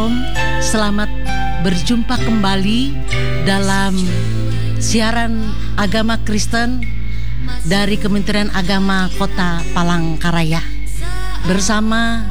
Selamat berjumpa kembali dalam siaran agama Kristen dari Kementerian Agama Kota Palangkaraya. Bersama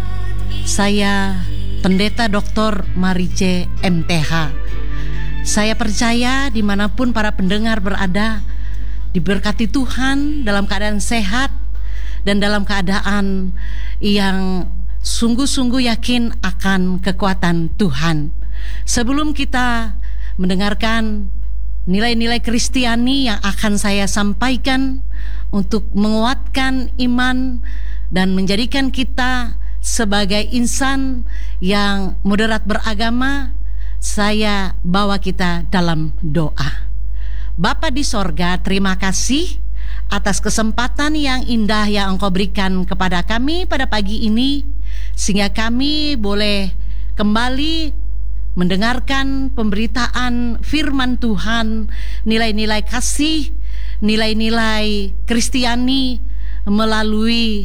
saya Pendeta Dr. Marice MTH. Saya percaya dimanapun para pendengar berada, diberkati Tuhan dalam keadaan sehat dan dalam keadaan yang sungguh-sungguh yakin akan kekuatan Tuhan. Sebelum kita mendengarkan nilai-nilai Kristiani yang akan saya sampaikan untuk menguatkan iman dan menjadikan kita sebagai insan yang moderat beragama, saya bawa kita dalam doa. Bapa di sorga, terima kasih atas kesempatan yang indah yang Engkau berikan kepada kami pada pagi ini, sehingga kami boleh kembali mendengarkan pemberitaan firman Tuhan, nilai-nilai kasih, nilai-nilai Kristiani melalui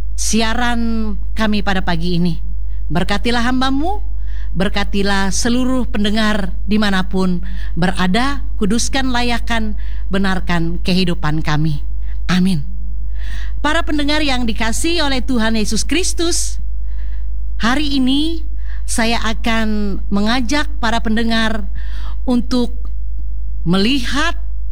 siaran kami pada pagi ini. Berkatilah hamba-Mu, berkatilah seluruh pendengar dimanapun berada, kuduskan, layakan, benarkan kehidupan kami. Amin. Para pendengar yang dikasihi oleh Tuhan Yesus Kristus, hari ini saya akan mengajak para pendengar untuk melihat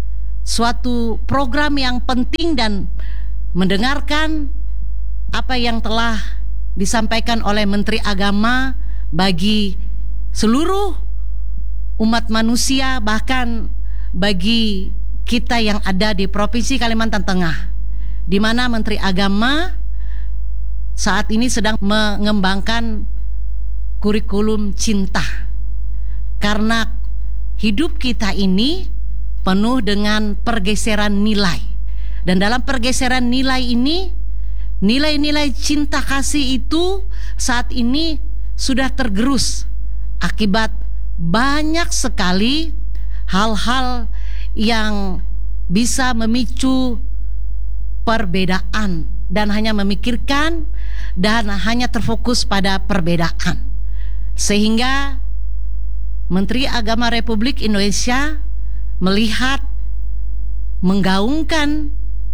suatu program yang penting dan mendengarkan apa yang telah disampaikan oleh Menteri Agama bagi seluruh umat manusia, bahkan bagi kita yang ada di Provinsi Kalimantan Tengah, di mana Menteri Agama saat ini sedang mengembangkan kurikulum cinta. Karena hidup kita ini penuh dengan pergeseran nilai. Dan dalam pergeseran nilai ini, nilai-nilai cinta kasih itu saat ini sudah tergerus akibat banyak sekali hal-hal yang bisa memicu perbedaan dan hanya memikirkan dan hanya terfokus pada perbedaan. Sehingga Menteri Agama Republik Indonesia melihat menggaungkan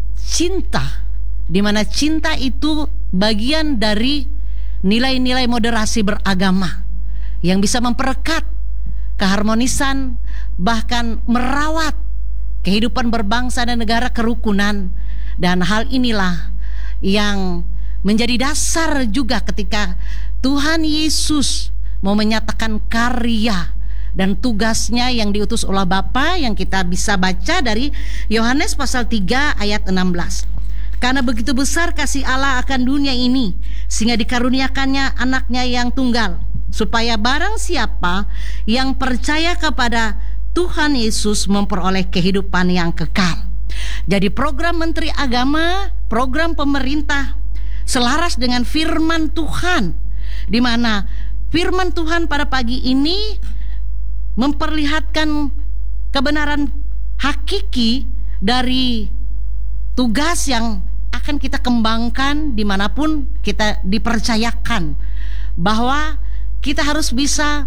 cinta, di mana cinta itu bagian dari nilai-nilai moderasi beragama yang bisa memperekat keharmonisan, bahkan merawat kehidupan berbangsa dan negara, kerukunan. Dan hal inilah yang menjadi dasar juga ketika Tuhan Yesus mau menyatakan karya dan tugasnya yang diutus oleh Bapa, yang kita bisa baca dari Yohanes pasal 3 ayat 16. Karena begitu besar kasih Allah akan dunia ini, sehingga dikaruniakannya anaknya yang tunggal, supaya barang siapa yang percaya kepada Tuhan Yesus memperoleh kehidupan yang kekal. Jadi program Menteri Agama, program pemerintah selaras dengan firman Tuhan, di mana firman Tuhan pada pagi ini memperlihatkan kebenaran hakiki dari tugas yang akan kita kembangkan dimanapun kita dipercayakan, bahwa kita harus bisa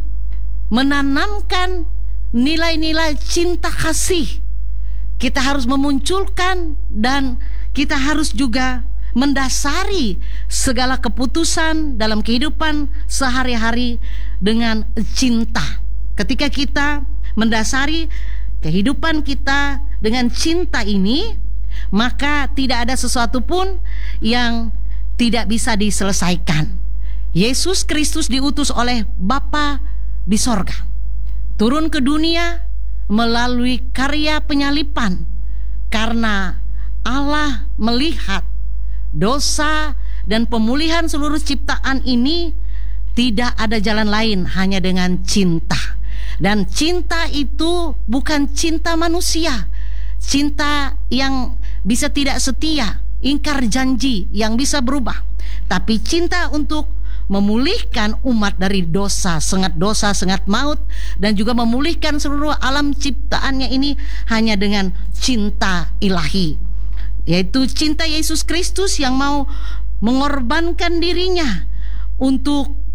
menanamkan nilai-nilai cinta kasih. Kita harus memunculkan dan kita harus juga mendasari segala keputusan dalam kehidupan sehari-hari dengan cinta. Ketika kita mendasari kehidupan kita dengan cinta ini, maka tidak ada sesuatu pun yang tidak bisa diselesaikan. Yesus Kristus diutus oleh Bapa di sorga, turun ke dunia melalui karya penyalipan, karena Allah melihat dosa dan pemulihan seluruh ciptaan ini tidak ada jalan lain hanya dengan cinta. Dan cinta itu bukan cinta manusia, cinta yang bisa tidak setia, ingkar janji, yang bisa berubah, tapi cinta untuk memulihkan umat dari dosa, sengat maut, dan juga memulihkan seluruh alam ciptaannya ini hanya dengan cinta ilahi, yaitu cinta Yesus Kristus yang mau mengorbankan dirinya untuk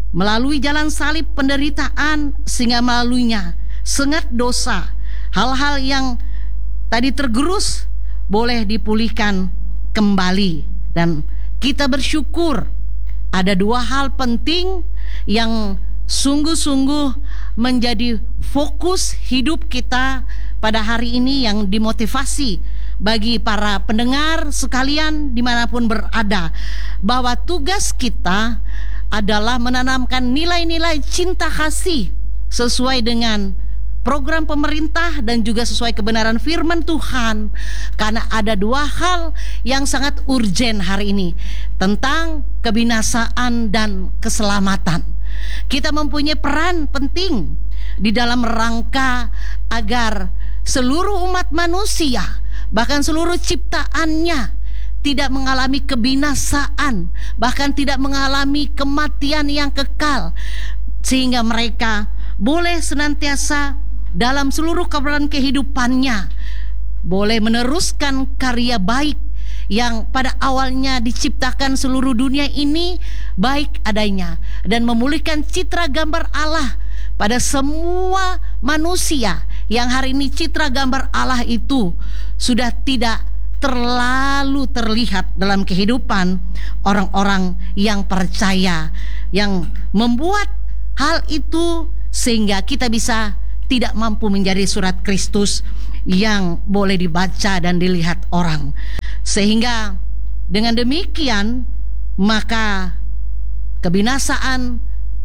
melalui jalan salib penderitaan, sehingga melaluinya sengat dosa, hal-hal yang tadi tergerus boleh dipulihkan kembali. Dan kita bersyukur ada dua hal penting yang sungguh-sungguh menjadi fokus hidup kita pada hari ini, yang dimotivasi bagi para pendengar sekalian dimanapun berada, bahwa tugas kita adalah menanamkan nilai-nilai cinta kasih sesuai dengan program pemerintah dan juga sesuai kebenaran firman Tuhan. Karena ada dua hal yang sangat urgen hari ini tentang kebinasaan dan keselamatan. Kita mempunyai peran penting di dalam rangka agar seluruh umat manusia, bahkan seluruh ciptaannya, tidak mengalami kebinasaan, bahkan tidak mengalami kematian yang kekal, sehingga mereka boleh senantiasa dalam seluruh keberadaan kehidupannya boleh meneruskan karya baik yang pada awalnya diciptakan seluruh dunia ini baik adanya, dan memulihkan citra gambar Allah pada semua manusia yang hari ini citra gambar Allah itu sudah tidak terlalu terlihat dalam kehidupan orang-orang yang percaya, yang membuat hal itu sehingga kita bisa tidak mampu menjadi surat Kristus yang boleh dibaca dan dilihat orang. Sehingga dengan demikian maka kebinasaan,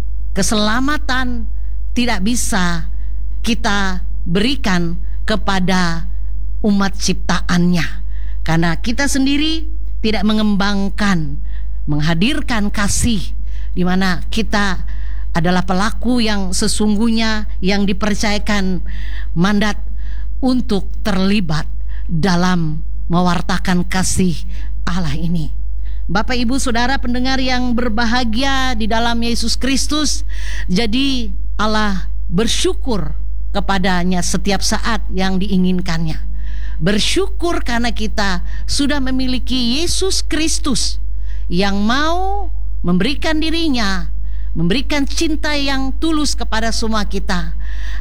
keselamatan tidak bisa kita berikan kepada umat ciptaannya, karena kita sendiri tidak mengembangkan, menghadirkan kasih, di mana kita adalah pelaku yang sesungguhnya yang dipercayakan mandat untuk terlibat dalam mewartakan kasih Allah ini. Bapak, Ibu, Saudara pendengar yang berbahagia di dalam Yesus Kristus, jadi Allah bersyukur kepadanya setiap saat yang diinginkannya. Bersyukur karena kita sudah memiliki Yesus Kristus yang mau memberikan dirinya, memberikan cinta yang tulus kepada semua kita,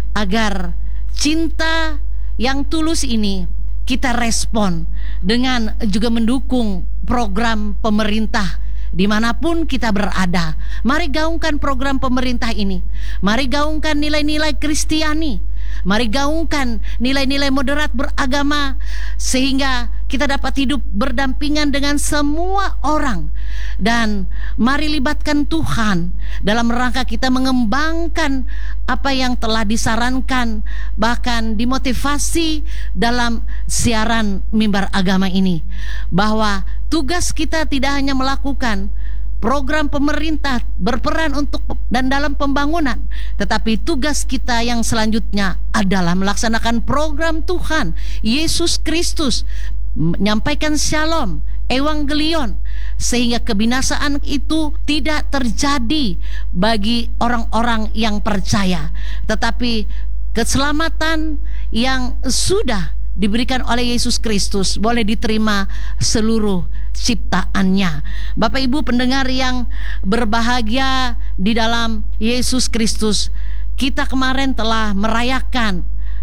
agar cinta yang tulus ini kita respon dengan juga mendukung program pemerintah dimanapun kita berada. Mari gaungkan program pemerintah ini. Mari gaungkan nilai-nilai Kristiani. Mari gaungkan nilai-nilai moderat beragama, sehingga kita dapat hidup berdampingan dengan semua orang. Dan mari libatkan Tuhan dalam rangka kita mengembangkan apa yang telah disarankan, bahkan dimotivasi dalam siaran mimbar agama ini, bahwa tugas kita tidak hanya melakukan program pemerintah berperan untuk dan dalam pembangunan, tetapi tugas kita yang selanjutnya adalah melaksanakan program Tuhan Yesus Kristus, menyampaikan shalom, evangelion, sehingga kebinasaan itu tidak terjadi bagi orang-orang yang percaya, tetapi keselamatan yang sudah diberikan oleh Yesus Kristus boleh diterima seluruh ciptaannya. Bapak Ibu pendengar yang berbahagia di dalam Yesus Kristus, kita kemarin telah merayakan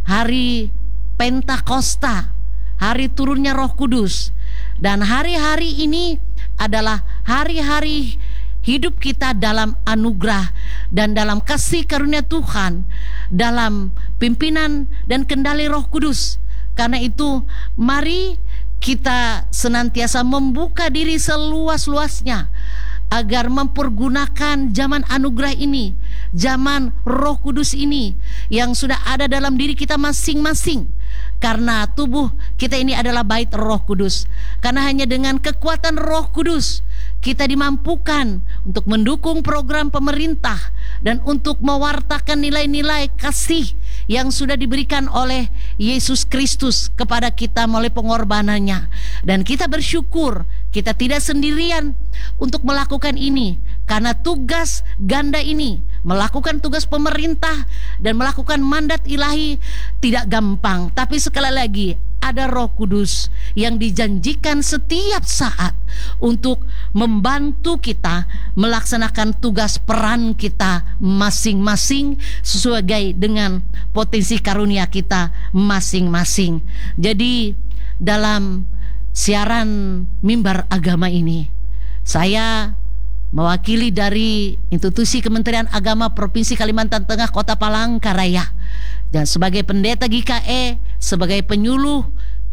hari Pentakosta, hari turunnya Roh Kudus, dan hari-hari ini adalah hari-hari hidup kita dalam anugerah dan dalam kasih karunia Tuhan, dalam pimpinan dan kendali Roh Kudus. Karena itu mari kita senantiasa membuka diri seluas-luasnya agar mempergunakan zaman anugerah ini, zaman Roh Kudus ini yang sudah ada dalam diri kita masing-masing. Karena tubuh kita ini adalah bait Roh Kudus. Karena hanya dengan kekuatan Roh Kudus kita dimampukan untuk mendukung program pemerintah dan untuk mewartakan nilai-nilai kasih yang sudah diberikan oleh Yesus Kristus kepada kita melalui pengorbanannya. Dan kita bersyukur kita tidak sendirian untuk melakukan ini, karena tugas ganda ini, melakukan tugas pemerintah dan melakukan mandat ilahi, tidak gampang. Tapi sekali lagi, ada Roh Kudus yang dijanjikan setiap saat untuk membantu kita melaksanakan tugas peran kita masing-masing sesuai dengan potensi karunia kita masing-masing. Jadi dalam siaran Mimbar Agama ini, saya mewakili dari institusi Kementerian Agama Provinsi Kalimantan Tengah Kota Palangkaraya, dan sebagai pendeta GKE, sebagai penyuluh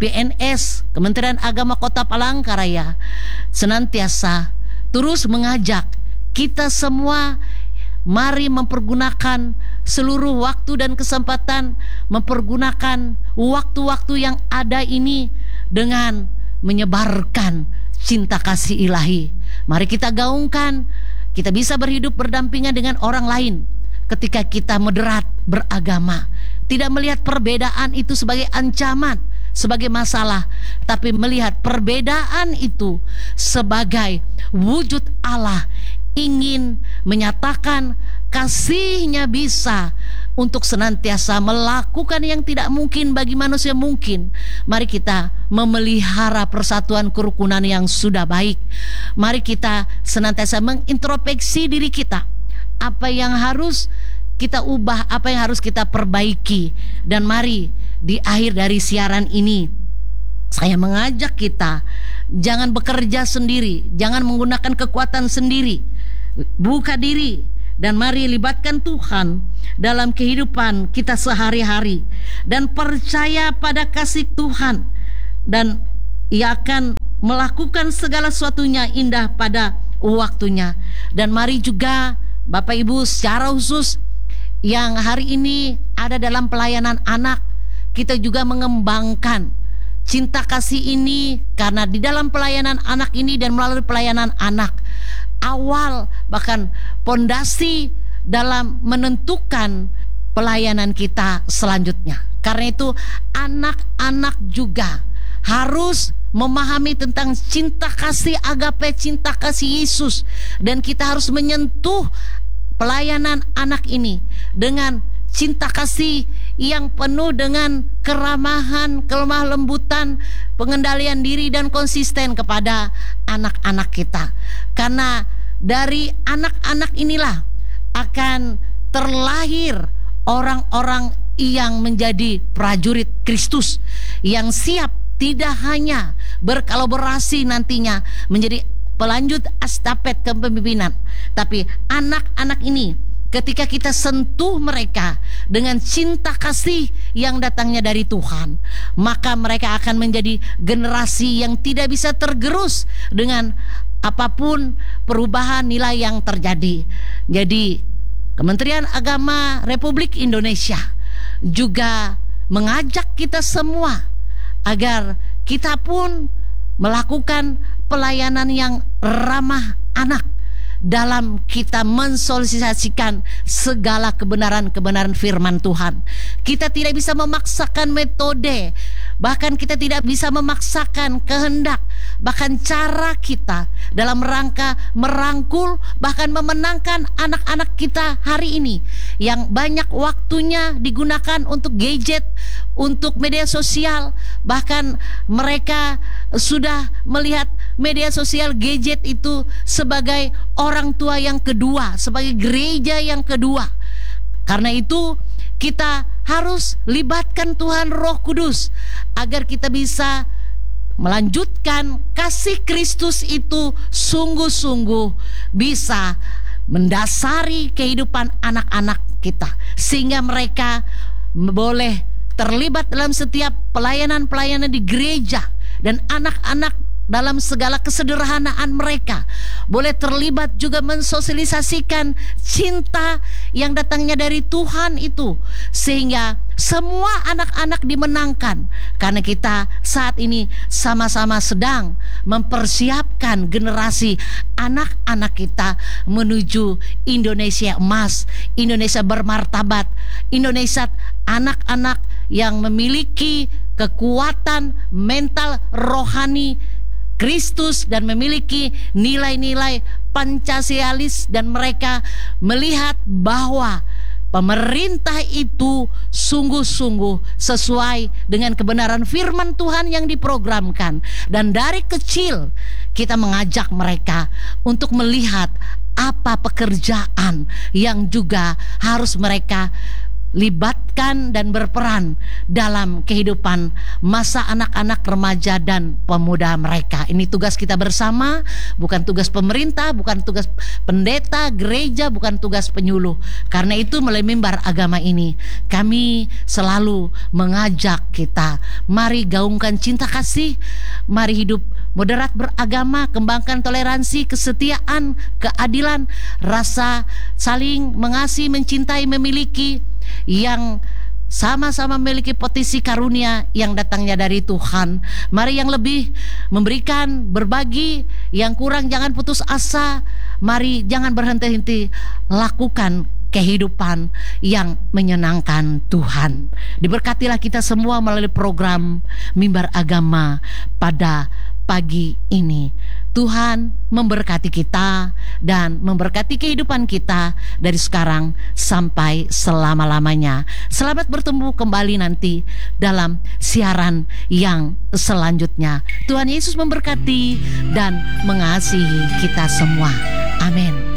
PNS Kementerian Agama Kota Palangkaraya, senantiasa terus mengajak kita semua, mari mempergunakan seluruh waktu dan kesempatan, mempergunakan waktu-waktu yang ada ini dengan menyebarkan cinta kasih ilahi. Mari kita gaungkan, kita bisa berhidup berdampingan dengan orang lain ketika kita moderat beragama, tidak melihat perbedaan itu sebagai ancaman, sebagai masalah, tapi melihat perbedaan itu sebagai wujud Allah ingin menyatakan kasih-Nya bisa untuk senantiasa melakukan yang tidak mungkin bagi manusia mungkin. Mari kita memelihara persatuan kerukunan yang sudah baik. Mari kita senantiasa mengintrospeksi diri kita, apa yang harus kita ubah, apa yang harus kita perbaiki. Dan mari di akhir dari siaran ini, saya mengajak kita jangan bekerja sendiri, jangan menggunakan kekuatan sendiri. Buka diri dan mari libatkan Tuhan dalam kehidupan kita sehari-hari, dan percaya pada kasih Tuhan, dan Ia akan melakukan segala sesuatunya indah pada waktunya. Dan mari juga Bapak Ibu secara khusus yang hari ini ada dalam pelayanan anak, kita juga mengembangkan cinta kasih ini, karena di dalam pelayanan anak ini dan melalui pelayanan anak, awal bahkan pondasi dalam menentukan pelayanan kita selanjutnya. Karena itu anak-anak juga harus memahami tentang cinta kasih agape, cinta kasih Yesus, dan kita harus menyentuh pelayanan anak ini dengan cinta kasih yang penuh dengan keramahan, kelemah lembutan, pengendalian diri dan konsisten kepada anak-anak kita. Karena dari anak-anak inilah akan terlahir orang-orang yang menjadi prajurit Kristus, yang siap tidak hanya berkolaborasi nantinya menjadi pelanjut estafet kepemimpinan, tapi anak-anak ini ketika kita sentuh mereka dengan cinta kasih yang datangnya dari Tuhan, maka mereka akan menjadi generasi yang tidak bisa tergerus dengan apapun perubahan nilai yang terjadi. Jadi Kementerian Agama Republik Indonesia juga mengajak kita semua agar kita pun melakukan pelayanan yang ramah anak dalam kita mensosialisasikan segala kebenaran-kebenaran firman Tuhan. Kita tidak bisa memaksakan metode, bahkan kita tidak bisa memaksakan kehendak, bahkan cara kita dalam rangka merangkul, bahkan memenangkan anak-anak kita hari ini yang banyak waktunya digunakan untuk gadget, untuk media sosial. Bahkan mereka sudah melihat media sosial, gadget itu sebagai orang tua yang kedua, sebagai gereja yang kedua. Karena itu kita harus libatkan Tuhan Roh Kudus agar kita bisa melanjutkan kasih Kristus itu sungguh-sungguh bisa mendasari kehidupan anak-anak kita, sehingga mereka boleh terlibat dalam setiap pelayanan-pelayanan di gereja, dan anak-anak dalam segala kesederhanaan mereka boleh terlibat juga mensosialisasikan cinta yang datangnya dari Tuhan itu, sehingga semua anak-anak dimenangkan. Karena kita saat ini sama-sama sedang mempersiapkan generasi anak-anak kita menuju Indonesia emas, Indonesia bermartabat, Indonesia anak-anak yang memiliki kekuatan mental rohani Kristus dan memiliki nilai-nilai Pancasialis, dan mereka melihat bahwa pemerintah itu sungguh-sungguh sesuai dengan kebenaran firman Tuhan yang diprogramkan. Dan dari kecil kita mengajak mereka untuk melihat apa pekerjaan yang juga harus mereka libatkan dan berperan dalam kehidupan masa anak-anak, remaja, dan pemuda mereka. Ini tugas kita bersama, bukan tugas pemerintah, bukan tugas pendeta, gereja, bukan tugas penyuluh. Karena itu melalui mimbar agama ini kami selalu mengajak kita, mari gaungkan cinta kasih, mari hidup moderat beragama, kembangkan toleransi, kesetiaan, keadilan, rasa saling mengasihi, mencintai, memiliki, yang sama-sama memiliki potensi karunia yang datangnya dari Tuhan. Mari yang lebih memberikan, berbagi, yang kurang jangan putus asa. Mari jangan berhenti-henti, lakukan kehidupan yang menyenangkan Tuhan. Diberkatilah kita semua melalui program Mimbar Agama pada pagi ini. Tuhan memberkati kita dan memberkati kehidupan kita dari sekarang sampai selama-lamanya. Selamat bertemu kembali nanti dalam siaran yang selanjutnya. Tuhan Yesus memberkati dan mengasihi kita semua. Amin.